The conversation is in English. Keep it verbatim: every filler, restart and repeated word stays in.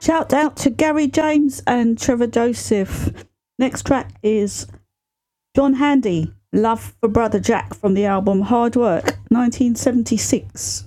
Shout out to Gary James and Trevor Joseph. Next track is John Handy, Love for Brother Jack from the album Hard Work, nineteen seventy-six.